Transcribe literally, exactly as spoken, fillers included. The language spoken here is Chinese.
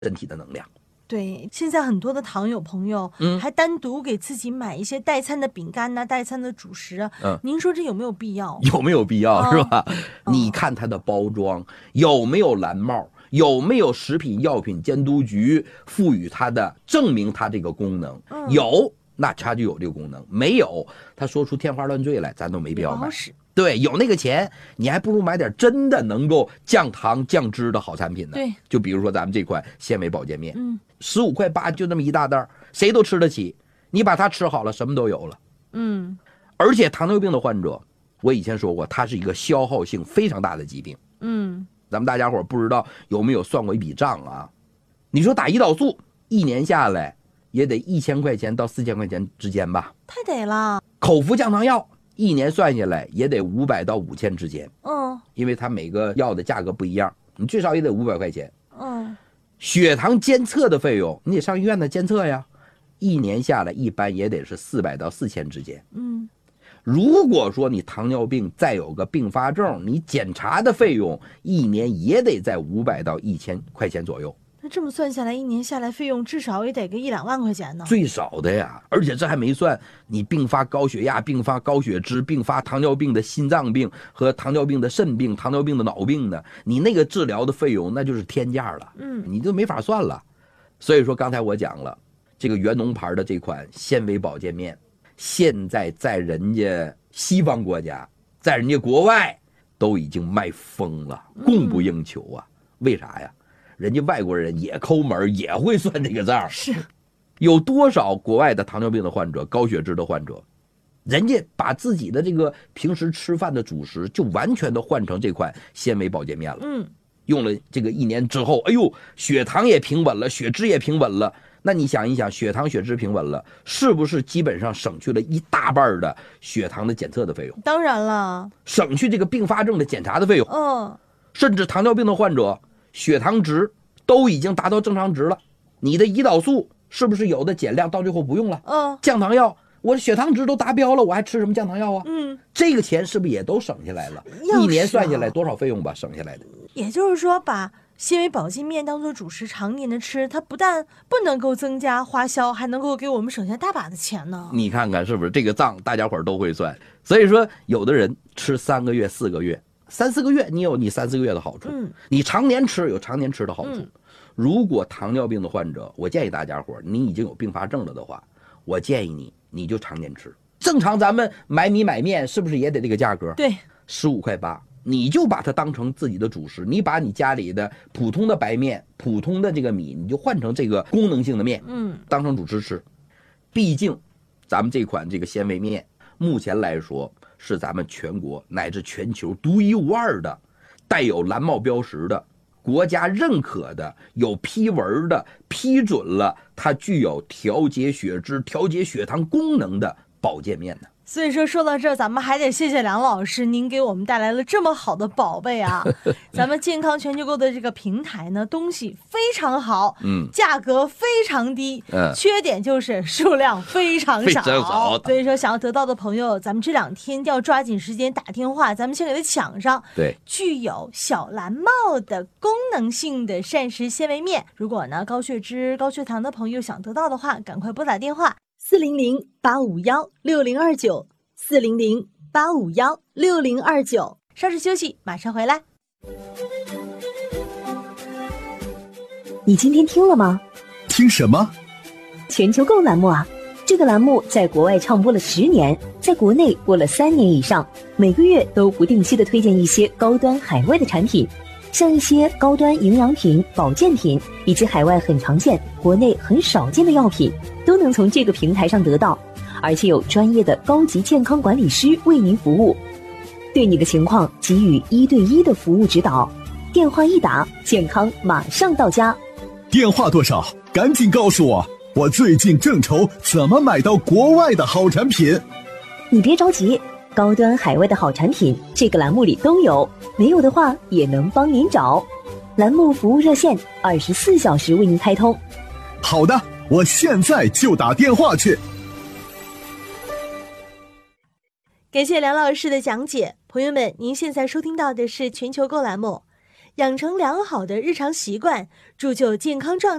身体的能量。 对，现在很多的糖友朋友，嗯，还单独给自己买一些代餐的饼干呐、代餐的主食啊。嗯，您说这有没有必要？ 有没有必要、哦、是吧？哦、你看它的包装有没有蓝帽，有没有食品药品监督局赋予它的证明它这个功能？嗯、有，那它就有这个功能；没有，他说出天花乱坠来，咱都没必要买。对，有那个钱，你还不如买点真的能够降糖降脂的好产品呢。 对， 就比如说咱们这款纤维保健面，嗯，十五块八就这么一大袋，谁都吃得起。你把它吃好了，什么都有了。嗯，而且糖尿病的患者，我以前说过，它是一个消耗性非常大的疾病。嗯，咱们大家伙不知道有没有算过一笔账啊？你说打胰岛素，一年下来也得一千块钱到四千块钱之间吧？ 太得了。 口服降糖药。一年算下来也得五百到五千之间，嗯，因为它每个药的价格不一样，你最少也得五百块钱，嗯。血糖监测的费用，你得上医院的监测呀，一年下来一般也得是四百到四千之间，嗯。如果说你糖尿病再有个并发症，你检查的费用一年也得在五百到一千块钱左右。 那这么算下来，一年下来费用至少也得个一两万块钱呢， 最少的呀。而且这还没算你并发高血压、并发高血脂、并发糖尿病的心脏病和糖尿病的肾病、糖尿病的脑病的，你那个治疗的费用那就是天价了，嗯，你就没法算了。所以说刚才我讲了，这个元农牌的这款纤维保健面，现在在人家西方国家，在人家国外都已经卖疯了，供不应求啊。嗯、为啥呀？人家外国人也抠门，也会算这个账。 是， 有多少国外的糖尿病的患者、高血脂的患者，人家把自己的这个平时吃饭的主食就完全的换成这款纤维保健面了。嗯，用了这个一年之后，哎呦，血糖也平稳了，血脂也平稳了。那你想一想，血糖、血脂平稳了，是不是基本上省去了一大半的血糖的检测的费用？ 当然了， 省去这个并发症的检查的费用。 嗯， 甚至糖尿病的患者。血糖值都已经达到正常值了，你的胰岛素是不是有的减量到最后不用了？嗯，降糖药，我的血糖值都达标了，我还吃什么降糖药啊？嗯，这个钱是不是也都省下来了？啊、一年算下来多少费用吧，省下来的。 也就是说，把纤维保健面当做主食常年的吃，它不但不能够增加花销，还能够给我们省下大把的钱呢。 你看看是不是这个账大家伙都会算？所以说，有的人吃三个月、四个月。三四个月你有你三四个月的好处，嗯，你常年吃有常年吃的好处。嗯、如果糖尿病的患者，我建议大家伙，你已经有并发症了的话，我建议你你就常年吃。正常咱们买米买面是不是也得这个价格？ 对， 十五块八，你就把它当成自己的主食，你把你家里的普通的白面、普通的这个米，你就换成这个功能性的面，嗯，当成主食吃。毕竟，咱们这款这个纤维面，目前来说。是咱们全国乃至全球独一无二的，带有蓝帽标识的，国家认可的，有批文的，批准了它具有调节血脂、调节血糖功能的保健面呢。 所以说说到这儿，咱们还得谢谢梁老师，您给我们带来了这么好的宝贝啊！咱们健康全球购的这个平台呢，东西非常好，嗯，价格非常低，嗯，缺点就是数量非常少，非常少。所以说，想要得到的朋友，咱们这两天要抓紧时间打电话，咱们先给它抢上。 对， 具有小蓝帽的功能性的膳食纤维面，如果呢高血脂、高血糖的朋友想得到的话，赶快拨打电话。四零零八五幺六零二九，四零零八五幺六零二九。稍事休息，马上回来。 你今天听了吗？ 听什么？ 全球购栏目啊！这个栏目在国外唱播了十年，在国内播了三年以上，每个月都不定期的推荐一些高端海外的产品。像一些高端营养品、保健品，以及海外很常见、国内很少见的药品，都能从这个平台上得到，而且有专业的高级健康管理师为您服务，对你的情况给予一对一的服务指导。电话一打，健康马上到家。 电话多少？赶紧告诉我，我最近正愁怎么买到国外的好产品。 你别着急。高端海外的好产品，这个栏目里都有，没有的话也能帮您找。栏目服务热线二十四小时为您开通。 好的，我现在就打电话去。 感谢梁老师的讲解，朋友们，您现在收听到的是全球购栏目。 养成良好的日常习惯，铸就健康状态。